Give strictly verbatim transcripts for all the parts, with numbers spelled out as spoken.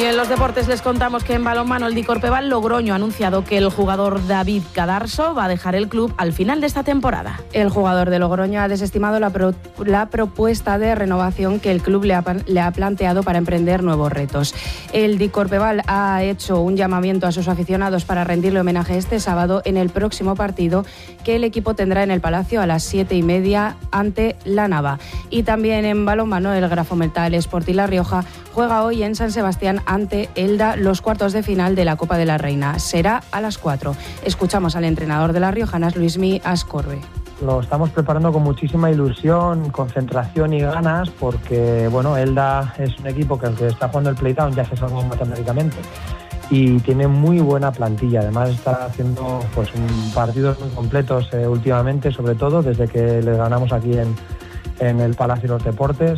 Y en los deportes les contamos que en balonmano el Dicorpeval Logroño ha anunciado que el jugador David Cadarso va a dejar el club al final de esta temporada. El jugador de Logroño ha desestimado la, pro, la propuesta de renovación que el club le ha, le ha planteado para emprender nuevos retos. El Dicorpeval ha hecho un llamamiento a sus aficionados para rendirle homenaje este sábado en el próximo partido que el equipo tendrá en el Palacio a las siete y media ante la Nava. Y también en balonmano el Grafometal Sporting La Rioja juega hoy en San Sebastián ante Elda los cuartos de final de la Copa de la Reina. Será a las cuatro. Escuchamos al entrenador de las riojanas, Luismi Ascorbe. Lo estamos preparando con muchísima ilusión, concentración y ganas, porque bueno, Elda es un equipo que aunque está jugando el Playtown ya se salvó matemáticamente y tiene muy buena plantilla. Además está haciendo pues un partidos muy completos eh, últimamente, sobre todo desde que les ganamos aquí en, en el Palacio de los Deportes.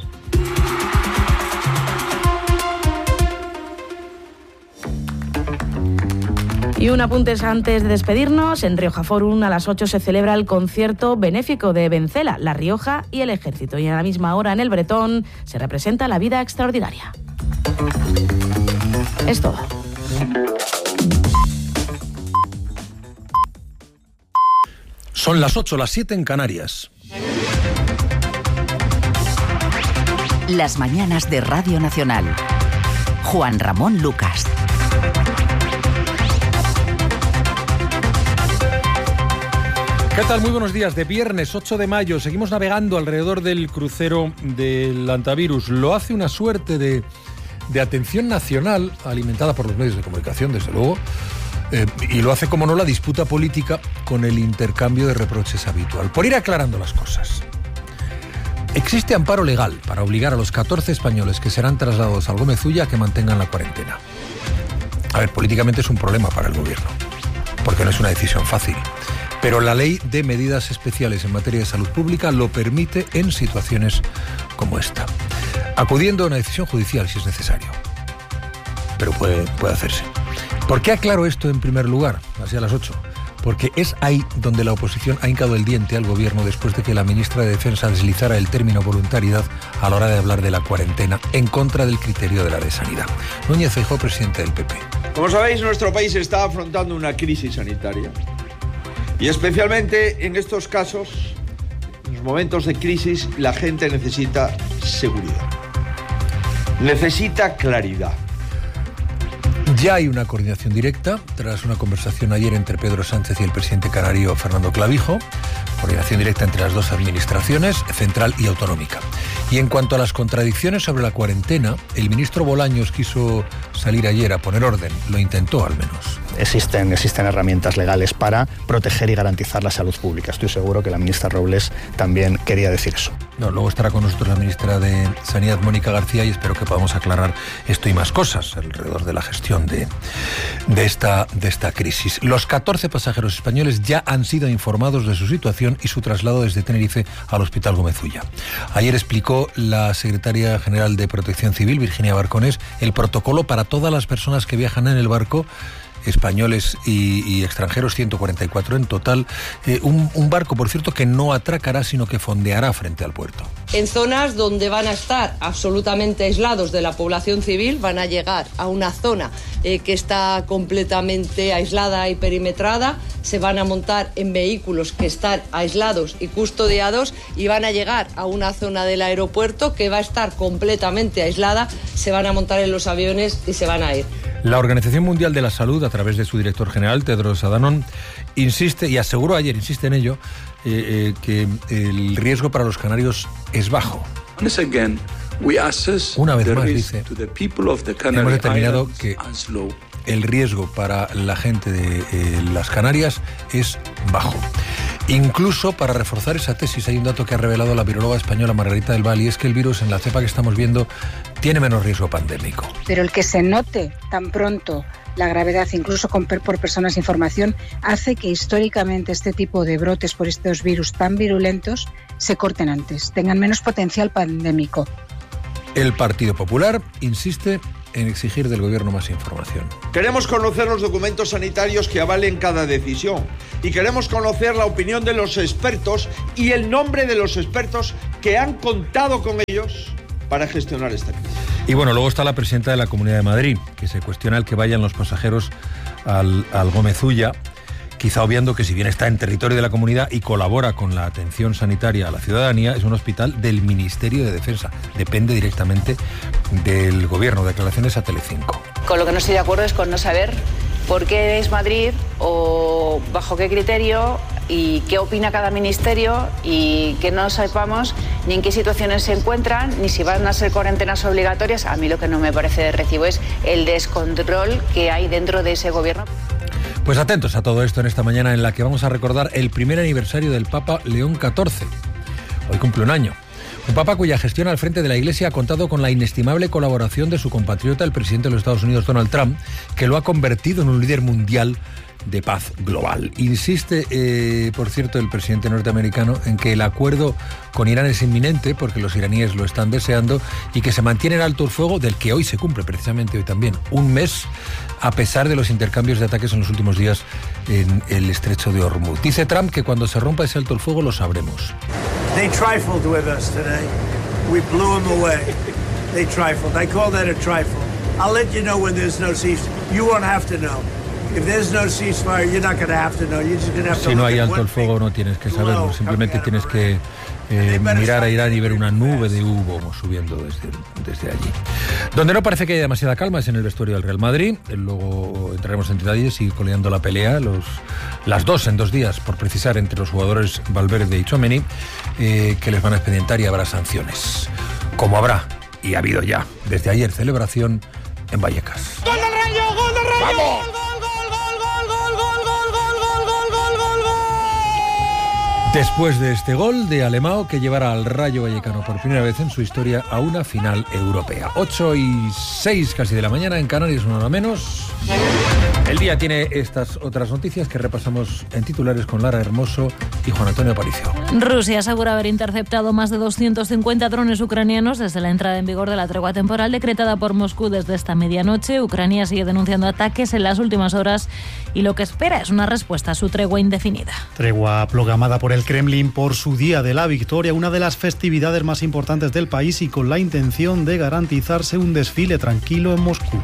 Y un apunte antes de despedirnos. En Rioja Forum a las ocho se celebra el concierto benéfico de Vencela, La Rioja y el Ejército. Y a la misma hora en el Bretón se representa La Vida Extraordinaria. Es todo. Son las ocho, las siete en Canarias. Las mañanas de Radio Nacional. Juan Ramón Lucas. ¿Qué tal? Muy buenos días. De viernes ocho de mayo seguimos navegando alrededor del crucero del Antavirus. Lo hace una suerte de, de atención nacional, alimentada por los medios de comunicación, desde luego, eh, y lo hace, como no, la disputa política con el intercambio de reproches habitual. Por ir aclarando las cosas. Existe amparo legal para obligar a los catorce españoles que serán trasladados al Gómez Ulla a que mantengan la cuarentena. A ver, políticamente es un problema para el gobierno, porque no es una decisión fácil. Pero la ley de medidas especiales en materia de salud pública lo permite en situaciones como esta, acudiendo a una decisión judicial si es necesario. Pero puede, puede hacerse. ¿Por qué aclaro esto en primer lugar? Así a las ocho. Porque es ahí donde la oposición ha hincado el diente al gobierno después de que la ministra de Defensa deslizara el término voluntariedad a la hora de hablar de la cuarentena en contra del criterio de la de Sanidad. Núñez Feijóo, presidente del P P. Como sabéis, nuestro país está afrontando una crisis sanitaria. Y especialmente en estos casos, en los momentos de crisis, la gente necesita seguridad. Necesita claridad. Ya hay una coordinación directa tras una conversación ayer entre Pedro Sánchez y el presidente canario Fernando Clavijo. Coordinación directa entre las dos administraciones, central y autonómica. Y en cuanto a las contradicciones sobre la cuarentena, el ministro Bolaños quiso salir ayer a poner orden. Lo intentó, al menos. Existen, existen herramientas legales para proteger y garantizar la salud pública. Estoy seguro que la ministra Robles también quería decir eso. No, luego estará con nosotros la ministra de Sanidad, Mónica García, y espero que podamos aclarar esto y más cosas alrededor de la gestión de, de, esta, de esta crisis. Los catorce pasajeros españoles ya han sido informados de su situación y su traslado desde Tenerife al Hospital Gómez Ulla. Ayer explicó la secretaria general de Protección Civil, Virginia Barconés, el protocolo para todas las personas que viajan en el barco, españoles y, y extranjeros, ciento cuarenta y cuatro en total. Eh, un, un barco, por cierto, que no atracará, sino que fondeará frente al puerto. En zonas donde van a estar absolutamente aislados de la población civil, van a llegar a una zona eh, que está completamente aislada y perimetrada, se van a montar en vehículos que están aislados y custodiados y van a llegar a una zona del aeropuerto que va a estar completamente aislada, se van a montar en los aviones y se van a ir. La Organización Mundial de la Salud, a través de su director general, Tedros Adhanom, insiste, y aseguró ayer, insiste en ello, eh, eh, que el riesgo para los canarios es bajo. Una vez más, dice, hemos determinado que el riesgo para la gente de eh, las Canarias es bajo. Incluso para reforzar esa tesis hay un dato que ha revelado la viróloga española Margarita del Val, y es que el virus en la cepa que estamos viendo tiene menos riesgo pandémico. Pero el que se note tan pronto la gravedad, incluso con, por personas sin formación, hace que históricamente este tipo de brotes por estos virus tan virulentos se corten antes, tengan menos potencial pandémico. El Partido Popular insiste en exigir del gobierno más información. Queremos conocer los documentos sanitarios que avalen cada decisión y queremos conocer la opinión de los expertos y el nombre de los expertos que han contado con ellos para gestionar esta crisis. Y bueno, luego está la presidenta de la Comunidad de Madrid, que se cuestiona el que vayan los pasajeros al, al Gómez Ulla, quizá obviando que si bien está en territorio de la comunidad y colabora con la atención sanitaria a la ciudadanía, es un hospital del Ministerio de Defensa, depende directamente del gobierno. Declaraciones a Telecinco. Con lo que no estoy de acuerdo es con no saber por qué es Madrid o bajo qué criterio y qué opina cada ministerio, y que no sepamos ni en qué situaciones se encuentran, ni si van a ser cuarentenas obligatorias. A mí lo que no me parece de recibo es el descontrol que hay dentro de ese gobierno. Pues atentos a todo esto en esta mañana en la que vamos a recordar el primer aniversario del Papa León catorce. Hoy cumple un año. Un papa cuya gestión al frente de la Iglesia ha contado con la inestimable colaboración de su compatriota, el presidente de los Estados Unidos, Donald Trump, que lo ha convertido en un líder mundial de paz global. Insiste, eh, por cierto, el presidente norteamericano en que el acuerdo con Irán es inminente, porque los iraníes lo están deseando, y que se mantiene en alto el fuego, del que hoy se cumple precisamente hoy también un mes, a pesar de los intercambios de ataques en los últimos días en el estrecho de Hormuz. Dice Trump que cuando se rompa ese alto el fuego lo sabremos. They trifled with us today. We blew them away. They trifled. I call that a trifle. I'll let you know when there's no cease. You won't have to know. If there's no ceasefire, you're not going to have to know. You're just going to have to. Si no hay alto el fuego, no tienes que saberlo. Simplemente tienes que eh, mirar a Irán y ver una nube de humo subiendo desde, desde allí. Donde no parece que haya demasiada calma es en el vestuario del Real Madrid. Luego entraremos en detalles y coleando la pelea, los, las dos en dos días, por precisar, entre los jugadores Valverde y Tchouaméni, eh, que les van a expedientar y habrá sanciones. Como habrá, y ha habido ya, desde ayer, celebración en Vallecas. ¡Gol del Rayo! ¡Gol del Rayo! ¡Vamos! Después de este gol de Alemão, que llevará al Rayo Vallecano por primera vez en su historia a una final europea. ocho y seis casi de la mañana, en Canarias una hora menos. El día tiene estas otras noticias que repasamos en titulares con Lara Hermoso y Juan Antonio Aparicio. Rusia asegura haber interceptado más de doscientos cincuenta drones ucranianos desde la entrada en vigor de la tregua temporal decretada por Moscú desde esta medianoche. Ucrania sigue denunciando ataques en las últimas horas y lo que espera es una respuesta a su tregua indefinida. Tregua proclamada por el Kremlin por su Día de la Victoria, una de las festividades más importantes del país, y con la intención de garantizarse un desfile tranquilo en Moscú.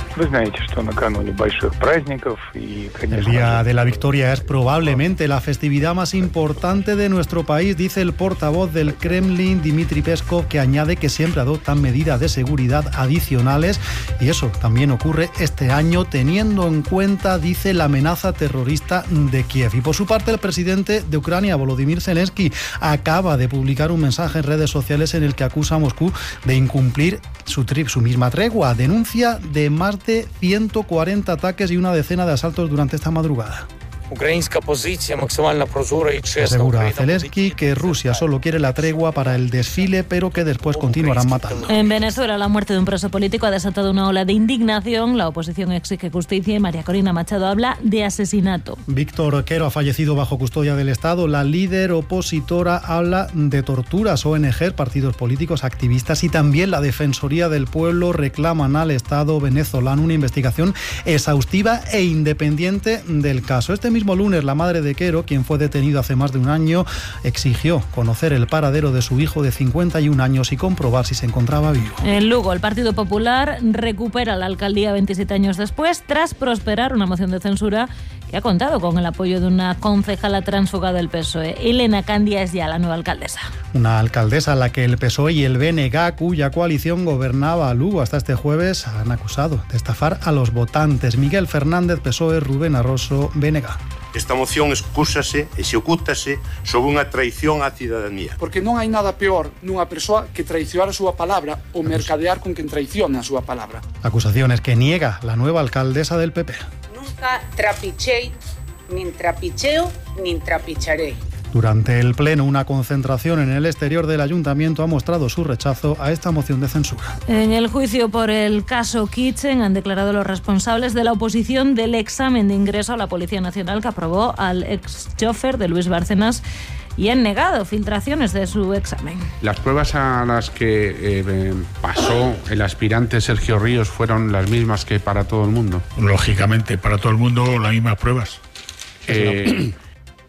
El Día de la Victoria es probablemente la festividad más importante de nuestro país, dice el portavoz del Kremlin, Dmitry Peskov, que añade que siempre adoptan medidas de seguridad adicionales, y eso también ocurre este año, teniendo en cuenta, dice, la amenaza terrorista de Kiev. Y por su parte, el presidente de Ucrania, Volodymyr Zelensky, acaba de publicar un mensaje en redes sociales en el que acusa a Moscú de incumplir su, tri- su misma tregua. Denuncia de más de ciento cuarenta ataques y una decena de asaltos durante esta madrugada. Asegura Zelensky que Rusia solo quiere la tregua para el desfile, pero que después continuarán matando. En Venezuela, la muerte de un preso político ha desatado una ola de indignación. La oposición exige justicia y María Corina Machado habla de asesinato. Víctor Quero ha fallecido bajo custodia del Estado. La líder opositora habla de torturas. O N G, partidos políticos, activistas y también la Defensoría del Pueblo reclaman al Estado venezolano una investigación exhaustiva e independiente del caso. Este mismo lunes, la madre de Quero, quien fue detenido hace más de un año, exigió conocer el paradero de su hijo de cincuenta y un años y comprobar si se encontraba vivo. En Lugo, el Partido Popular recupera la alcaldía veintisiete años después, tras prosperar una moción de censura que ha contado con el apoyo de una concejala tránsfuga del P S O E. Elena Candia es ya la nueva alcaldesa. Una alcaldesa a la que el P S O E y el B N G, cuya coalición gobernaba a Lugo hasta este jueves, han acusado de estafar a los votantes. Miguel Fernández, P S O E, Rubén Arroso, B N G. Esta moción excúsase e se ocúltase sobre unha traición á cidadanía. Porque non hai nada peor nunha persoa que traicionar a súa palabra ou mercadear con quen traiciona a súa palabra. Acusaciones que niega la nueva alcaldesa del P P. Nunca trapichei, nin trapicheo, nin trapicharei. Durante el pleno, una concentración en el exterior del ayuntamiento ha mostrado su rechazo a esta moción de censura. En el juicio por el caso Kitchen han declarado los responsables de la oposición del examen de ingreso a la Policía Nacional que aprobó al ex chofer de Luis Bárcenas y han negado filtraciones de su examen. Las pruebas a las que eh, pasó el aspirante Sergio Ríos fueron las mismas que para todo el mundo. Lógicamente, para todo el mundo las mismas pruebas. Eh,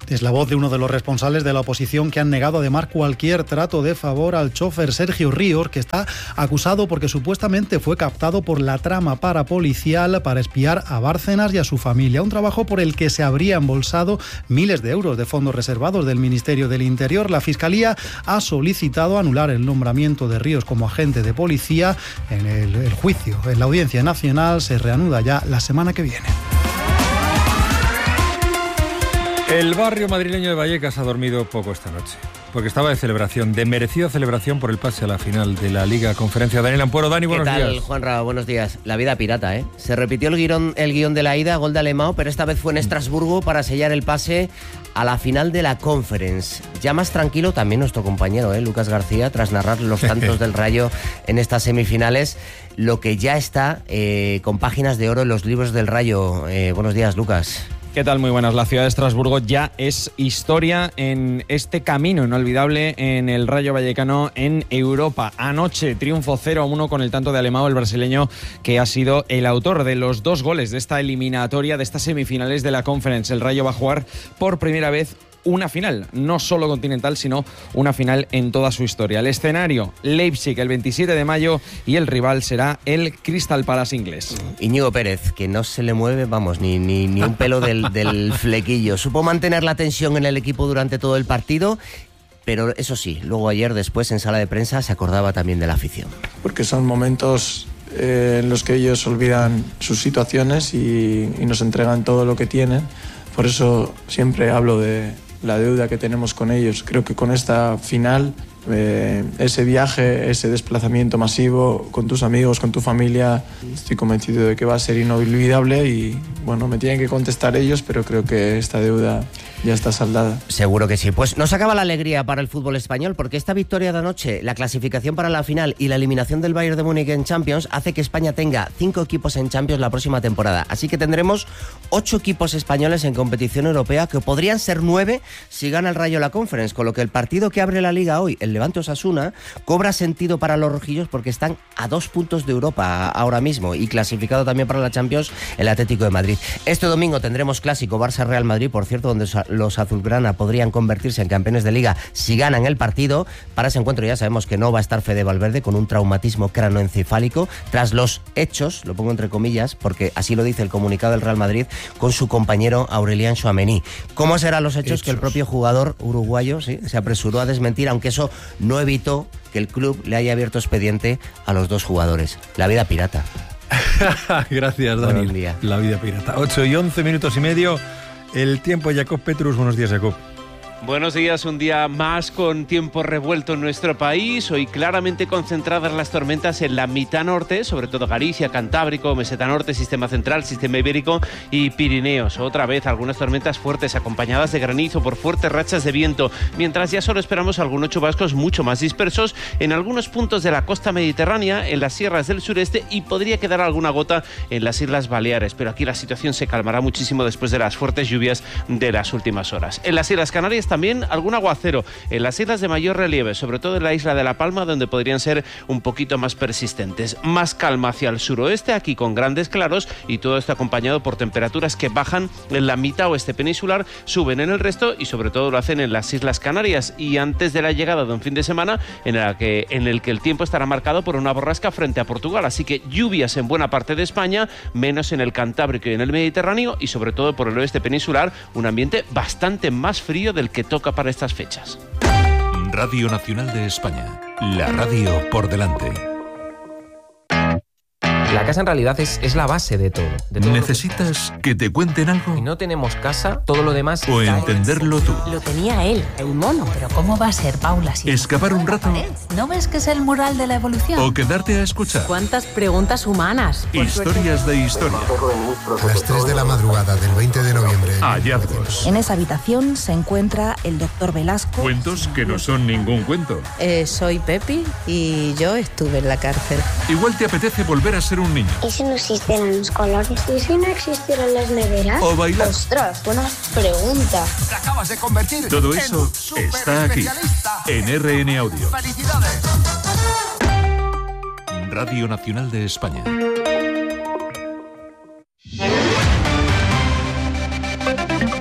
Es la voz de uno de los responsables de la oposición que han negado además cualquier trato de favor al chofer Sergio Ríos, que está acusado porque supuestamente fue captado por la trama parapolicial para espiar a Bárcenas y a su familia. Un trabajo por el que se habría embolsado miles de euros de fondos reservados del Ministerio del Interior. La Fiscalía ha solicitado anular el nombramiento de Ríos como agente de policía. En el, el juicio en la Audiencia Nacional se reanuda ya la semana que viene. El barrio madrileño de Vallecas ha dormido poco esta noche, porque estaba de celebración, de merecida celebración por el pase a la final de la Liga Conferencia. Daniel Ampuero, Dani, buenos días. ¿Qué tal, Juanra? Buenos días. La vida pirata, ¿eh? Se repitió el guión, el guión de la ida, gol de Alemão, pero esta vez fue en Estrasburgo para sellar el pase a la final de la Conference. Ya más tranquilo también nuestro compañero, ¿eh? Lucas García, tras narrar los tantos del Rayo en estas semifinales, lo que ya está eh, con páginas de oro en los libros del Rayo. Eh, buenos días, Lucas. ¿Qué tal? Muy buenas. La ciudad de Estrasburgo ya es historia en este camino inolvidable en el Rayo Vallecano en Europa. Anoche, triunfo cero a uno con el tanto de Alemão, el brasileño, que ha sido el autor de los dos goles de esta eliminatoria, de estas semifinales de la Conference. El Rayo va a jugar por primera vez una final, no solo continental, sino una final en toda su historia. El escenario, Leipzig, el veintisiete de mayo, y el rival será el Crystal Palace inglés. Íñigo Pérez, que no se le mueve, vamos, ni, ni, ni un pelo del, del flequillo. Supo mantener la tensión en el equipo durante todo el partido, pero eso sí, luego ayer después en sala de prensa se acordaba también de la afición. Porque son momentos eh, en los que ellos olvidan sus situaciones y, y nos entregan todo lo que tienen. Por eso siempre hablo de la deuda que tenemos con ellos. Creo que con esta final, eh, ese viaje, ese desplazamiento masivo con tus amigos, con tu familia, estoy convencido de que va a ser inolvidable y bueno, me tienen que contestar ellos, pero creo que esta deuda ya está saldada. Seguro que sí. Pues nos acaba la alegría para el fútbol español, porque esta victoria de anoche, la clasificación para la final y la eliminación del Bayern de Múnich en Champions hace que España tenga cinco equipos en Champions la próxima temporada. Así que tendremos ocho equipos españoles en competición europea, que podrían ser nueve si gana el Rayo la Conference, con lo que el partido que abre la Liga hoy, el Levante-Osasuna, cobra sentido para los rojillos porque están a dos puntos de Europa ahora mismo y clasificado también para la Champions el Atlético de Madrid. Este domingo tendremos clásico Barça-Real Madrid, por cierto, donde los azulgrana podrían convertirse en campeones de Liga si ganan el partido. Para ese encuentro ya sabemos que no va a estar Fede Valverde, con un traumatismo cranoencefálico tras los hechos, lo pongo entre comillas porque así lo dice el comunicado del Real Madrid, con su compañero Aurelian Tchouaméni. ¿Cómo serán los hechos? hechos que el propio jugador uruguayo sí, se apresuró a desmentir, aunque eso no evitó que el club le haya abierto expediente a los dos jugadores? La vida pirata. Gracias, Dani. Buen día. La vida pirata. ocho y once minutos y medio. El tiempo, Jacob Petrus. Buenos días, Jacob. Buenos días, un día más con tiempo revuelto en nuestro país. Hoy claramente concentradas las tormentas en la mitad norte, sobre todo Galicia, Cantábrico, Meseta Norte, Sistema Central, Sistema Ibérico y Pirineos. Otra vez algunas tormentas fuertes acompañadas de granizo por fuertes rachas de viento, mientras ya solo esperamos algunos chubascos mucho más dispersos en algunos puntos de la costa mediterránea, en las sierras del sureste, y podría quedar alguna gota en las Islas Baleares. Pero aquí la situación se calmará muchísimo después de las fuertes lluvias de las últimas horas. En las Islas Canarias también algún aguacero en las islas de mayor relieve, sobre todo en la isla de La Palma, donde podrían ser un poquito más persistentes. Más calma hacia el suroeste, aquí con grandes claros, y todo esto acompañado por temperaturas que bajan en la mitad oeste peninsular, suben en el resto y sobre todo lo hacen en las Islas Canarias. Y antes de la llegada de un fin de semana en el que, en el que el tiempo estará marcado por una borrasca frente a Portugal, así que lluvias en buena parte de España, menos en el Cantábrico y en el Mediterráneo, y sobre todo por el oeste peninsular, un ambiente bastante más frío del que toca para estas fechas. Radio Nacional de España, la radio por delante. La casa en realidad es, es la base de todo. De todo ¿Necesitas que te cuenten algo? Si no tenemos casa, todo lo demás... O entenderlo tú. Lo tenía él, el mono. Pero ¿cómo va a ser, Paula? Si ¿Escapar un rato? ¿No ves que es el mural de la evolución? ¿O quedarte a escuchar? ¿Cuántas preguntas humanas? Historias de historia. A las tres de la madrugada del veinte de noviembre... Hallazgos. En esa habitación se encuentra el doctor Velasco. Cuentos que no son ningún cuento. Eh, soy Pepi y yo estuve en la cárcel. Igual te apetece volver a ser un niño. ¿Y si no existieran los colores? ¿Y si no existieran las neveras? O bailar. Ostras, buena pregunta. Te acabas de convertir. Todo eso está aquí, en R N Audio. ¡Felicidades! Radio Nacional de España.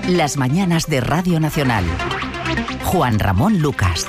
Las mañanas de Radio Nacional. Juan Ramón Lucas.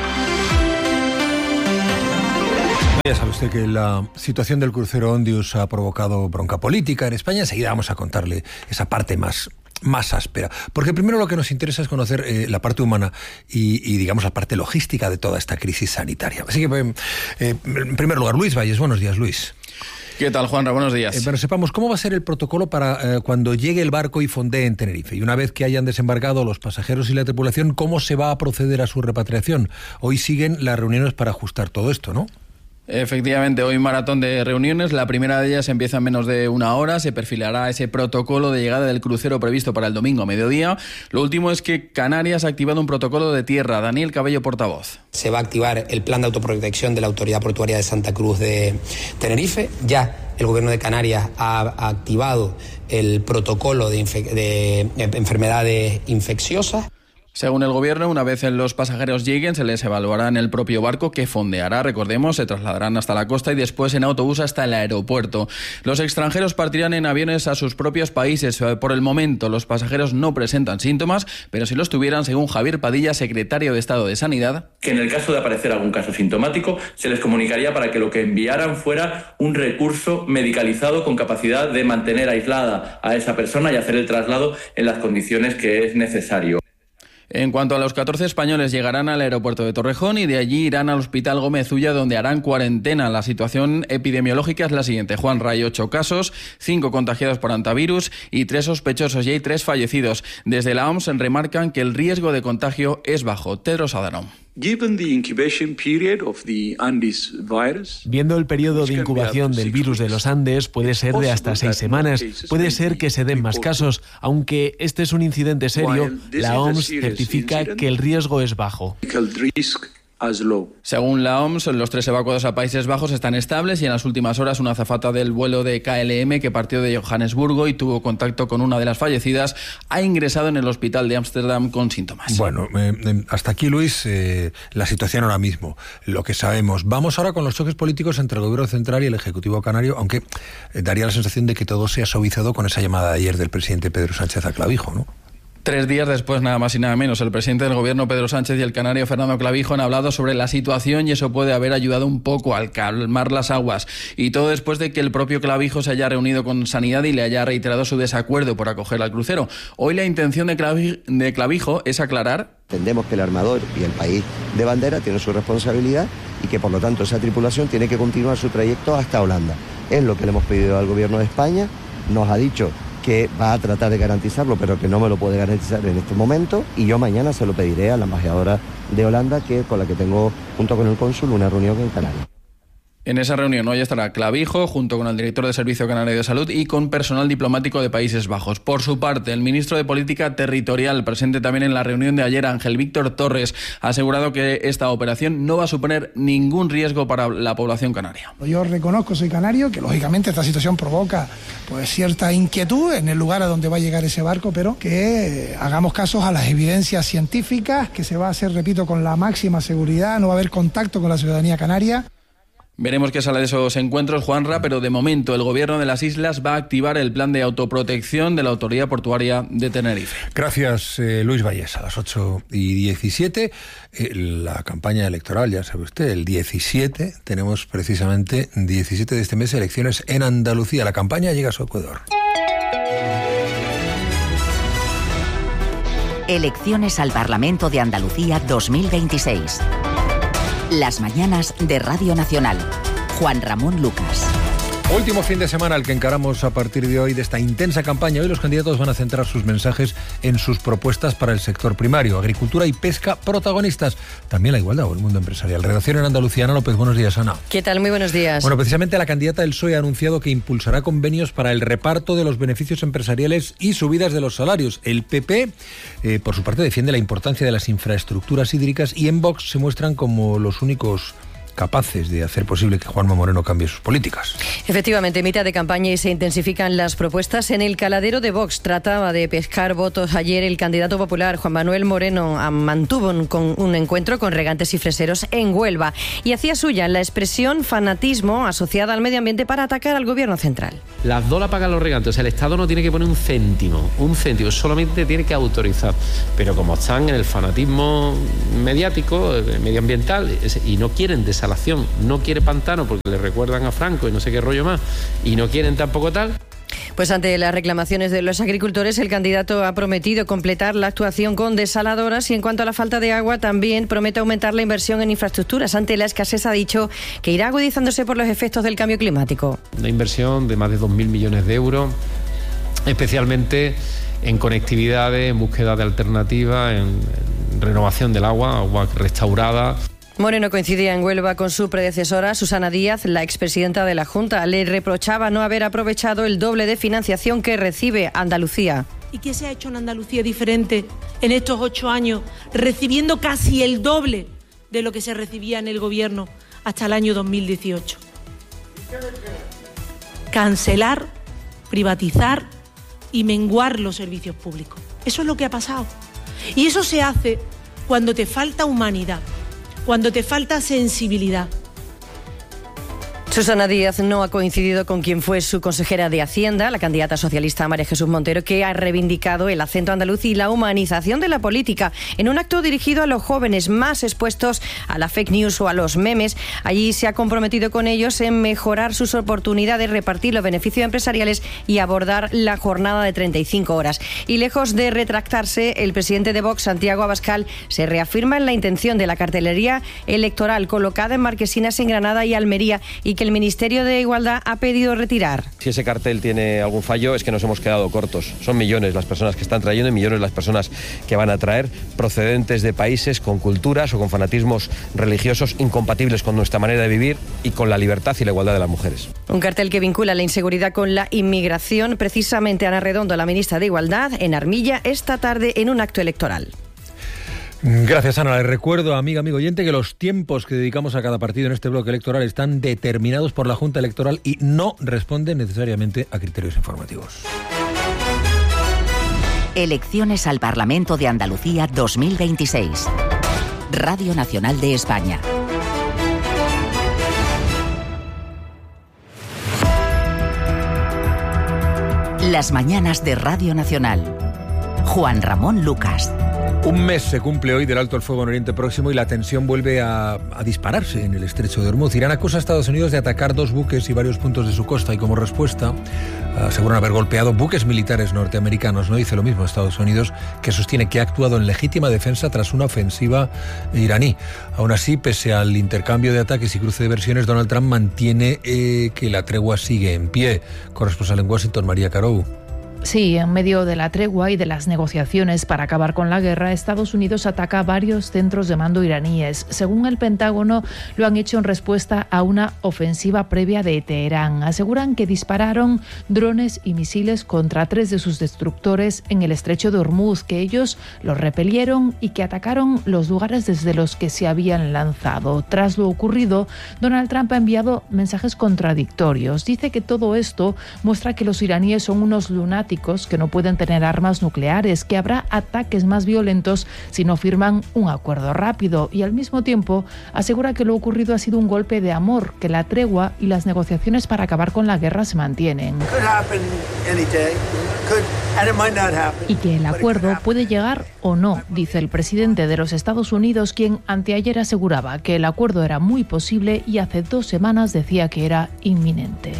Ya sabe usted que la situación del crucero Ondius ha provocado bronca política en España. Enseguida vamos a contarle esa parte más, más áspera. Porque primero lo que nos interesa es conocer eh, la parte humana y, y, digamos, la parte logística de toda esta crisis sanitaria. Así que, eh, en primer lugar, Luis Valles. Buenos días, Luis. ¿Qué tal, Juanra? Buenos días. Eh, pero sepamos, ¿cómo va a ser el protocolo para eh, cuando llegue el barco y fondee en Tenerife? Y una vez que hayan desembarcado los pasajeros y la tripulación, ¿cómo se va a proceder a su repatriación? Hoy siguen las reuniones para ajustar todo esto, ¿no? Efectivamente, hoy maratón de reuniones. La primera de ellas empieza en menos de una hora. Se perfilará ese protocolo de llegada del crucero previsto para el domingo a mediodía. Lo último es que Canarias ha activado un protocolo de tierra. Daniel Cabello, portavoz. Se va a activar el plan de autoprotección de la Autoridad Portuaria de Santa Cruz de Tenerife. Ya el Gobierno de Canarias ha activado el protocolo de, infe- de enfermedades infecciosas. Según el Gobierno, una vez los pasajeros lleguen, se les evaluará en el propio barco que fondeará. Recordemos, se trasladarán hasta la costa y después en autobús hasta el aeropuerto. Los extranjeros partirán en aviones a sus propios países. Por el momento, los pasajeros no presentan síntomas, pero si los tuvieran, según Javier Padilla, secretario de Estado de Sanidad, que en el caso de aparecer algún caso sintomático, se les comunicaría para que lo que enviaran fuera un recurso medicalizado con capacidad de mantener aislada a esa persona y hacer el traslado en las condiciones que es necesario. En cuanto a los catorce españoles, llegarán al aeropuerto de Torrejón y de allí irán al Hospital Gómez Ulla, donde harán cuarentena. La situación epidemiológica es la siguiente. Juanra, hay ocho casos, cinco contagiados por hantavirus y tres sospechosos y hay tres fallecidos. Desde la O M S remarcan que el riesgo de contagio es bajo. Tedros Adhanom. Viendo el periodo de incubación del virus de los Andes, puede ser de hasta seis semanas. Puede ser que se den más casos. Aunque este es un incidente serio, la O M S certifica que el riesgo es bajo. Según la O M S, los tres evacuados a Países Bajos están estables y en las últimas horas una azafata del vuelo de K L M que partió de Johannesburgo y tuvo contacto con una de las fallecidas ha ingresado en el hospital de Ámsterdam con síntomas. Bueno, eh, hasta aquí, Luis, eh, la situación ahora mismo, lo que sabemos. Vamos ahora con los choques políticos entre el Gobierno Central y el Ejecutivo Canario, aunque eh, daría la sensación de que todo se ha suavizado con esa llamada de ayer del presidente Pedro Sánchez a Clavijo, ¿no? Tres días después, nada más y nada menos, el presidente del Gobierno, Pedro Sánchez, y el canario Fernando Clavijo han hablado sobre la situación y eso puede haber ayudado un poco al calmar las aguas. Y todo después de que el propio Clavijo se haya reunido con Sanidad y le haya reiterado su desacuerdo por acoger al crucero. Hoy la intención de Clavijo, de Clavijo es aclarar. Entendemos que el armador y el país de bandera tienen su responsabilidad y que por lo tanto esa tripulación tiene que continuar su trayecto hasta Holanda. Es lo que le hemos pedido al Gobierno de España, nos ha dicho que va a tratar de garantizarlo, pero que no me lo puede garantizar en este momento, y yo mañana se lo pediré a la embajadora de Holanda, que con la que tengo, junto con el cónsul, una reunión en Canarias. En esa reunión hoy estará Clavijo, junto con el director del Servicio Canario de Salud y con personal diplomático de Países Bajos. Por su parte, el ministro de Política Territorial, presente también en la reunión de ayer, Ángel Víctor Torres, ha asegurado que esta operación no va a suponer ningún riesgo para la población canaria. Yo reconozco, soy canario, que lógicamente esta situación provoca pues cierta inquietud en el lugar a donde va a llegar ese barco, pero que hagamos casos a las evidencias científicas, que se va a hacer, repito, con la máxima seguridad, no va a haber contacto con la ciudadanía canaria. Veremos qué sale de esos encuentros, Juanra, pero de momento el Gobierno de las Islas va a activar el plan de autoprotección de la Autoridad Portuaria de Tenerife. Gracias, eh, Luis Valles. A las ocho y diecisiete, eh, la campaña electoral, ya sabe usted, el diecisiete, tenemos precisamente diecisiete de este mes elecciones en Andalucía. La campaña llega a su Ecuador. Elecciones al Parlamento de Andalucía dos mil veintiséis. Las mañanas de Radio Nacional. Juan Ramón Lucas. Último fin de semana al que encaramos a partir de hoy de esta intensa campaña. Hoy los candidatos van a centrar sus mensajes en sus propuestas para el sector primario, agricultura y pesca protagonistas. También la igualdad o el mundo empresarial. Redacción en Andalucía, Ana López. Buenos días, Ana. ¿Qué tal? Muy buenos días. Bueno, precisamente la candidata del P S O E ha anunciado que impulsará convenios para el reparto de los beneficios empresariales y subidas de los salarios. El P P, eh, por su parte, defiende la importancia de las infraestructuras hídricas y en Vox se muestran como los únicos capaces de hacer posible que Juanma Moreno cambie sus políticas. Efectivamente, mitad de campaña y se intensifican las propuestas. En el caladero de Vox trataba de pescar votos ayer el candidato popular Juan Manuel Moreno. Mantuvo un, con un encuentro con regantes y freseros en Huelva y hacía suya la expresión fanatismo asociada al medio ambiente para atacar al gobierno central. Las dos la pagan los regantes, o sea, el Estado no tiene que poner un céntimo, un céntimo, solamente tiene que autorizar. Pero como están en el fanatismo mediático, medioambiental, y no quieren desalación, no quiere pantano porque le recuerdan a Franco y no sé qué rollo más, y no quieren tampoco tal. Pues ante las reclamaciones de los agricultores, el candidato ha prometido completar la actuación con desaladoras y en cuanto a la falta de agua también promete aumentar la inversión en infraestructuras. Ante la escasez ha dicho que irá agudizándose por los efectos del cambio climático. Una inversión de más de dos mil millones de euros, especialmente en conectividades, en búsqueda de alternativas, en, en renovación del agua, agua restaurada. Moreno coincidía en Huelva con su predecesora, Susana Díaz, la expresidenta de la Junta. Le reprochaba no haber aprovechado el doble de financiación que recibe Andalucía. ¿Y qué se ha hecho en Andalucía diferente en estos ocho años, recibiendo casi el doble de lo que se recibía en el gobierno hasta el año dos mil dieciocho? Cancelar, privatizar y menguar los servicios públicos. Eso es lo que ha pasado. Y eso se hace cuando te falta humanidad, cuando te falta sensibilidad. Susana Díaz no ha coincidido con quien fue su consejera de Hacienda, la candidata socialista María Jesús Montero, que ha reivindicado el acento andaluz y la humanización de la política en un acto dirigido a los jóvenes más expuestos a la fake news o a los memes. Allí se ha comprometido con ellos en mejorar sus oportunidades, repartir los beneficios empresariales y abordar la jornada de treinta y cinco horas. Y lejos de retractarse, el presidente de Vox, Santiago Abascal, se reafirma en la intención de la cartelería electoral colocada en Marquesinas en Granada y Almería y que el Ministerio de Igualdad ha pedido retirar. Si ese cartel tiene algún fallo es que nos hemos quedado cortos. Son millones las personas que están trayendo y millones las personas que van a traer, procedentes de países con culturas o con fanatismos religiosos incompatibles con nuestra manera de vivir y con la libertad y la igualdad de las mujeres. Un cartel que vincula la inseguridad con la inmigración. Precisamente Ana Redondo, la ministra de Igualdad, en Armilla esta tarde en un acto electoral. Gracias, Ana. Les recuerdo, amiga, amigo oyente, que los tiempos que dedicamos a cada partido en este bloque electoral están determinados por la Junta Electoral y no responden necesariamente a criterios informativos. Elecciones al Parlamento de Andalucía dos mil veintiséis. Radio Nacional de España. Las mañanas de Radio Nacional. Juan Ramón Lucas. Un mes se cumple hoy del alto el fuego en Oriente Próximo y la tensión vuelve a, a dispararse en el estrecho de Hormuz. Irán acusa a Estados Unidos de atacar dos buques y varios puntos de su costa y como respuesta aseguran haber golpeado buques militares norteamericanos. No dice lo mismo Estados Unidos, que sostiene que ha actuado en legítima defensa tras una ofensiva iraní. Aún así, pese al intercambio de ataques y cruce de versiones, Donald Trump mantiene eh, que la tregua sigue en pie. Corresponsal en Washington, María Carou. Sí, en medio de la tregua y de las negociaciones para acabar con la guerra, Estados Unidos ataca varios centros de mando iraníes. Según el Pentágono, lo han hecho en respuesta a una ofensiva previa de Teherán. Aseguran que dispararon drones y misiles contra tres de sus destructores en el estrecho de Hormuz, que ellos los repelieron y que atacaron los lugares desde los que se habían lanzado. Tras lo ocurrido, Donald Trump ha enviado mensajes contradictorios. Dice que todo esto muestra que los iraníes son unos lunáticos que no pueden tener armas nucleares, que habrá ataques más violentos si no firman un acuerdo rápido y al mismo tiempo asegura que lo ocurrido ha sido un golpe de amor, que la tregua y las negociaciones para acabar con la guerra se mantienen. Y que el acuerdo puede llegar o no, dice el presidente de los Estados Unidos, quien anteayer aseguraba que el acuerdo era muy posible y hace dos semanas decía que era inminente.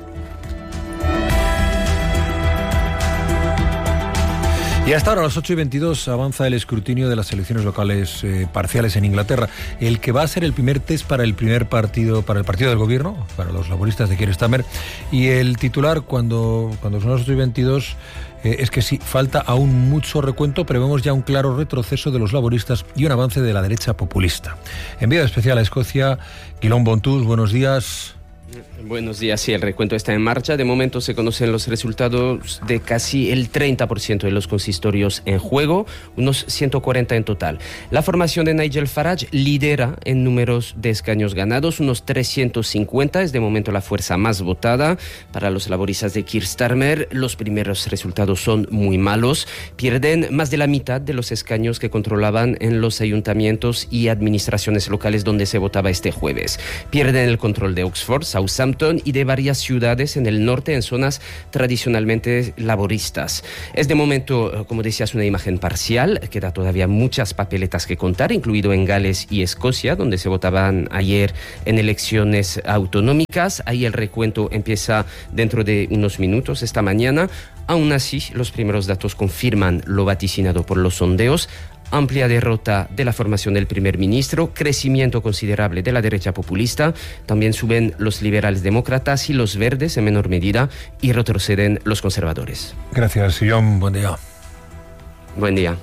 Y hasta ahora, a las ocho y veintidós, avanza el escrutinio de las elecciones locales eh, parciales en Inglaterra. El que va a ser el primer test para el primer partido, para el partido del gobierno, para los laboristas de Keir Starmer. Y el titular, cuando, cuando son las ocho y veintidós, eh, es que sí, falta aún mucho recuento, pero vemos ya un claro retroceso de los laboristas y un avance de la derecha populista. Enviado especial a Escocia, Guillaume Bontus, buenos días. Buenos días, sí, el recuento está en marcha. De momento se conocen los resultados de casi el treinta por ciento de los consistorios en juego, unos ciento cuarenta en total. La formación de Nigel Farage lidera en números de escaños ganados, unos trescientos cincuenta, es de momento la fuerza más votada. Para los laboristas de Keir Starmer, los primeros resultados son muy malos. Pierden más de la mitad de los escaños que controlaban en los ayuntamientos y administraciones locales donde se votaba este jueves. Pierden el control de Oxford, Southampton y de varias ciudades en el norte en zonas tradicionalmente laboristas. Es de momento, como decías, una imagen parcial. Queda todavía muchas papeletas que contar, incluido en Gales y Escocia, donde se votaban ayer en elecciones autonómicas. Ahí el recuento empieza dentro de unos minutos esta mañana. Aún así, los primeros datos confirman lo vaticinado por los sondeos. Amplia derrota de la formación del primer ministro, crecimiento considerable de la derecha populista, también suben los liberales demócratas y los verdes en menor medida y retroceden los conservadores. Gracias, John. Buen día. Buen día.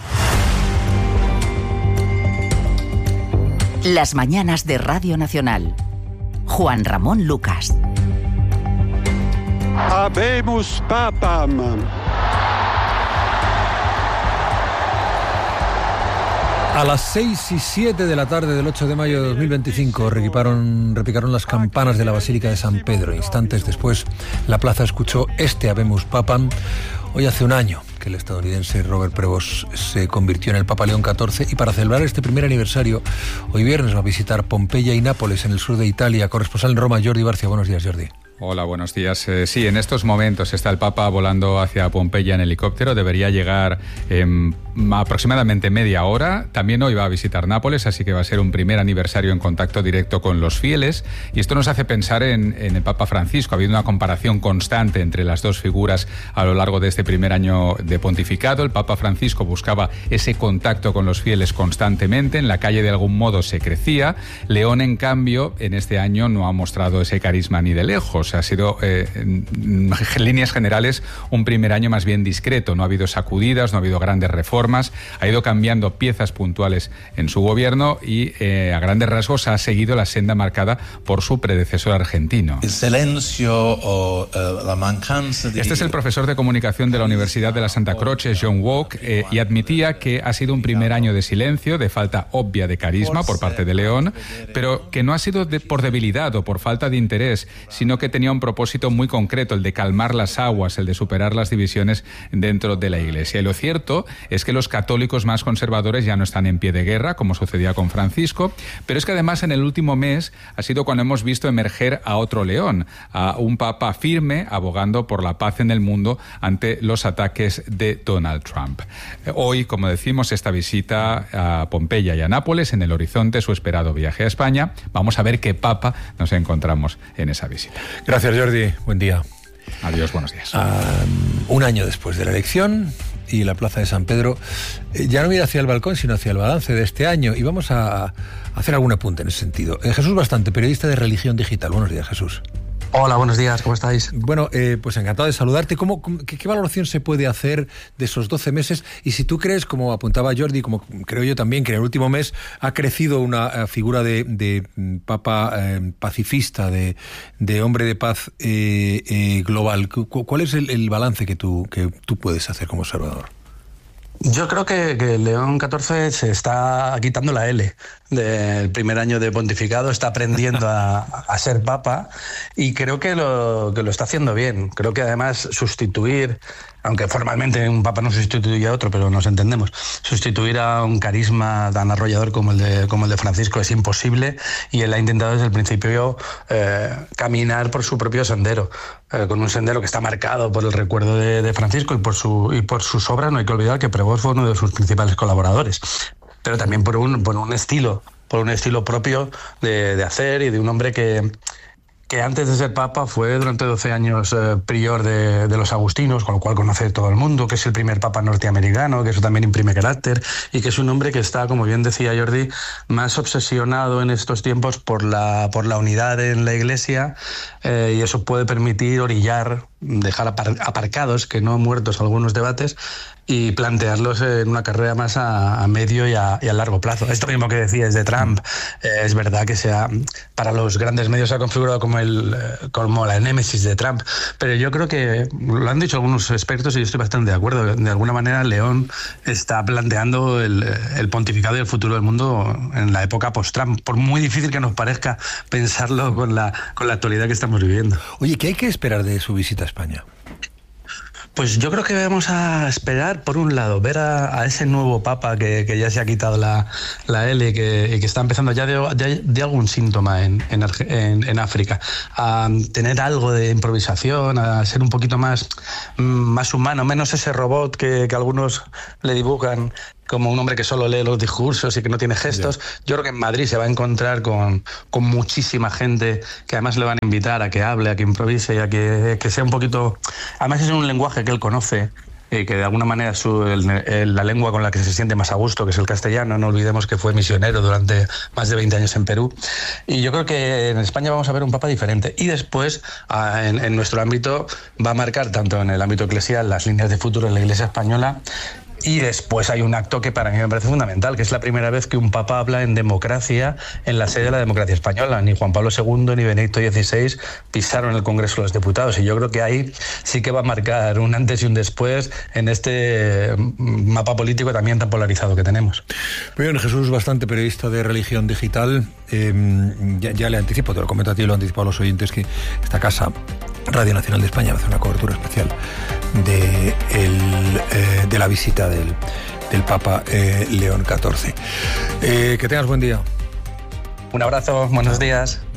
Las mañanas de Radio Nacional. Juan Ramón Lucas. Habemus papam. A las seis y siete de la tarde del ocho de mayo de dos mil veinticinco repicaron, repicaron las campanas de la Basílica de San Pedro. Instantes después, la plaza escuchó este Habemus Papam. Hoy hace un año que el estadounidense Robert Prevost se convirtió en el Papa León catorce y para celebrar este primer aniversario, hoy viernes va a visitar Pompeya y Nápoles en el sur de Italia. Corresponsal en Roma, Jordi Barcia. Buenos días, Jordi. Hola, buenos días. Eh, sí, en estos momentos está el Papa volando hacia Pompeya en helicóptero. Debería llegar en aproximadamente media hora. También hoy va a visitar Nápoles, así que va a ser un primer aniversario en contacto directo con los fieles. Y esto nos hace pensar en, en el Papa Francisco. Ha habido una comparación constante entre las dos figuras a lo largo de este primer año de pontificado. El Papa Francisco buscaba ese contacto con los fieles constantemente. En la calle de algún modo se crecía. León, en cambio, en este año no ha mostrado ese carisma ni de lejos. Ha sido, eh, en líneas generales, un primer año más bien discreto. No ha habido sacudidas, no ha habido grandes reformas. Ha ido cambiando piezas puntuales en su gobierno y, eh, a grandes rasgos, ha seguido la senda marcada por su predecesor argentino. El silencio o uh, la mancanza de... Este es el profesor de comunicación de la Universidad de la Santa Croce, John Walk, eh, y admitía que ha sido un primer año de silencio, de falta obvia de carisma por parte de León, pero que no ha sido de, por debilidad o por falta de interés, sino que tenía un propósito muy concreto, el de calmar las aguas, el de superar las divisiones dentro de la Iglesia. Y lo cierto es que los católicos más conservadores ya no están en pie de guerra, como sucedía con Francisco, pero es que además en el último mes ha sido cuando hemos visto emerger a otro León, a un papa firme abogando por la paz en el mundo ante los ataques de Donald Trump. Hoy, como decimos, esta visita a Pompeya y a Nápoles, en el horizonte su esperado viaje a España. Vamos a ver qué papa nos encontramos en esa visita. Gracias, Jordi. Buen día. Adiós, buenos días. Um, un año después de la elección y la plaza de San Pedro, eh, ya no mira hacia el balcón, sino hacia el balance de este año. Y vamos a, a hacer algún apunte en ese sentido. Eh, Jesús Bastante, periodista de Religión Digital. Buenos días, Jesús. Hola, buenos días, ¿cómo estáis? Bueno, eh, pues encantado de saludarte. ¿Cómo, qué, ¿Qué valoración se puede hacer de esos doce meses? Y si tú crees, como apuntaba Jordi, como creo yo también, que en el último mes ha crecido una uh, figura de, de papa eh, pacifista, de, de hombre de paz eh, eh, global. ¿Cuál es el, el balance que tú, que tú puedes hacer como observador? Yo creo que, que León catorce se está quitando la L del primer año de pontificado, está aprendiendo a, a ser papa y creo que lo, que lo está haciendo bien. Creo que además sustituir, aunque formalmente un papa no sustituye a otro, pero nos entendemos, sustituir a un carisma tan arrollador como el de, como el de Francisco es imposible y él ha intentado desde el principio eh, caminar por su propio sendero, eh, con un sendero que está marcado por el recuerdo de, de Francisco y por, su, y por sus obras. No hay que olvidar que Prevost fue uno de sus principales colaboradores, pero también por un, por un estilo, por un estilo propio de, de hacer y de un hombre que... que antes de ser papa fue durante doce años eh, prior de, de los agustinos, con lo cual conoce todo el mundo, que es el primer papa norteamericano, que eso también imprime carácter, y que es un hombre que está, como bien decía Jordi, más obsesionado en estos tiempos por la, por la unidad en la Iglesia, eh, y eso puede permitir orillar dejar aparcados, que no muertos, algunos debates y plantearlos en una carrera más a, a medio y a, y a largo plazo. Esto mismo que decías de Trump, eh, es verdad que sea, para los grandes medios se ha configurado como, el, como la némesis de Trump, pero yo creo que, lo han dicho algunos expertos y yo estoy bastante de acuerdo, de alguna manera León está planteando el, el pontificado y el futuro del mundo en la época post-Trump, por muy difícil que nos parezca pensarlo con la, con la actualidad que estamos viviendo. Oye, ¿qué hay que esperar de su visita a España? Pues yo creo que vamos a esperar, por un lado, ver a, a ese nuevo Papa que, que ya se ha quitado la, la L y que, y que está empezando ya de, de, de algún síntoma en, en, en, en África, a tener algo de improvisación, a ser un poquito más, más humano, menos ese robot que, que algunos le dibujan como un hombre que solo lee los discursos y que no tiene gestos. Yeah. Yo creo que en Madrid se va a encontrar con, con muchísima gente que además le van a invitar a que hable, a que improvise y a que, que sea un poquito... Además es un lenguaje que él conoce y que de alguna manera es su, el, el, la lengua con la que se siente más a gusto, que es el castellano. No olvidemos que fue misionero durante más de veinte años en Perú. Y yo creo que en España vamos a ver un papa diferente. Y después, en, en nuestro ámbito, va a marcar tanto en el ámbito eclesial las líneas de futuro en la Iglesia española. Y después hay un acto que para mí me parece fundamental, que es la primera vez que un papa habla en democracia en la sede de la democracia española. Ni Juan Pablo segundo ni Benedicto dieciséis pisaron el Congreso de los Diputados. Y yo creo que ahí sí que va a marcar un antes y un después en este mapa político también tan polarizado que tenemos. Bien, Jesús, bastante periodista de religión digital. Eh, ya, ya le anticipo, te lo comento a ti y lo han anticipado a los oyentes, que esta casa, Radio Nacional de España, va a hacer una cobertura especial de, el, eh, de la visita del, del Papa eh, León catorce. Eh, que tengas buen día. Un abrazo, buenos días.